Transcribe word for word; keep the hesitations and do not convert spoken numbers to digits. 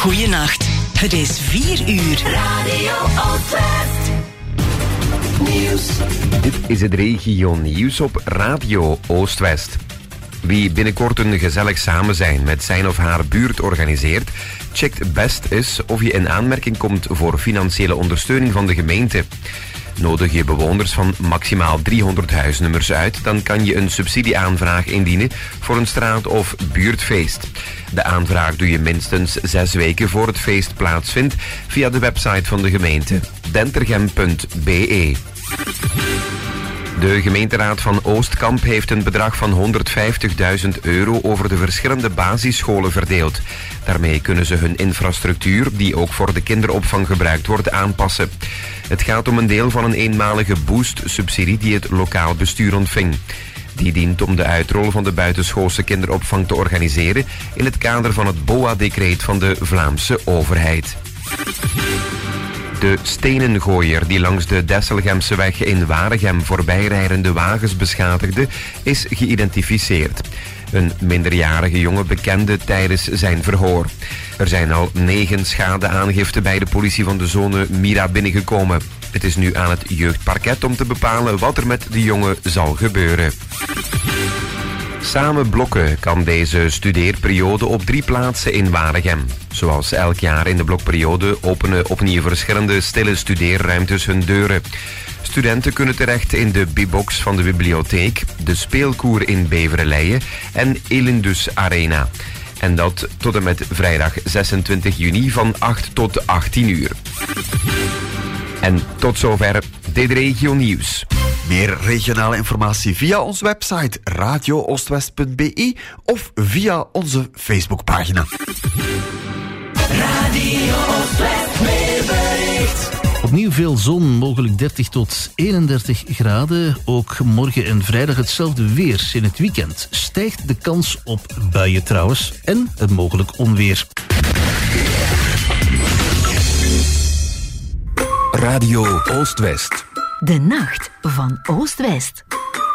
Goeienacht, het is vier uur. Radio Oostwest. Nieuws. Dit is het regio nieuws op Radio Oostwest. Wie binnenkort een gezellig samen zijn met zijn of haar buurt organiseert, checkt best eens of je in aanmerking komt voor financiële ondersteuning van de gemeente. Nodig je bewoners van maximaal driehonderd huisnummers uit, dan kan je een subsidieaanvraag indienen voor een straat- of buurtfeest. De aanvraag doe je minstens zes weken voor het feest plaatsvindt via de website van de gemeente dentergem punt b e. De gemeenteraad van Oostkamp heeft een bedrag van honderdvijftigduizend euro over de verschillende basisscholen verdeeld. Daarmee kunnen ze hun infrastructuur, die ook voor de kinderopvang gebruikt wordt, aanpassen. Het gaat om een deel van een eenmalige boost-subsidie die het lokaal bestuur ontving. Die dient om de uitrol van de buitenschoolse kinderopvang te organiseren in het kader van het B O A-decreet van de Vlaamse overheid. De stenengooier die langs de Desselgemseweg in Waregem voorbijrijdende wagens beschadigde, is geïdentificeerd. Een minderjarige jongen bekende tijdens zijn verhoor. Er zijn al negen schadeaangiften bij de politie van de zone Mira binnengekomen. Het is nu aan het jeugdparket om te bepalen wat er met de jongen zal gebeuren. Samen blokken kan deze studeerperiode op drie plaatsen in Waregem. Zoals elk jaar in de blokperiode openen opnieuw verschillende stille studeerruimtes hun deuren. Studenten kunnen terecht in de B-box van de bibliotheek, de speelkoer in Beverleyen en Elindus Arena. En dat tot en met vrijdag zesentwintig juni van acht tot achttien uur. En tot zover dit regio nieuws. Meer regionale informatie via onze website radio oostwest punt b e of via onze Facebookpagina. Radio Oostwest weerbericht. Opnieuw veel zon, mogelijk dertig tot eenendertig graden. Ook morgen en vrijdag hetzelfde weer. In het weekend stijgt de kans op buien trouwens en het mogelijk onweer. Radio Oostwest. De nacht van Oost-West.